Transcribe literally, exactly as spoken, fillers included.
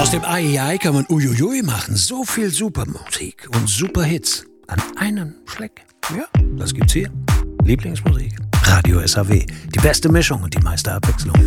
Aus dem A I A kann man Uiuiui machen. So viel Supermusik und Superhits an einem Schleck. Ja, das gibt's hier. Lieblingsmusik. Radio S H W. Die beste Mischung und die meiste Abwechslung.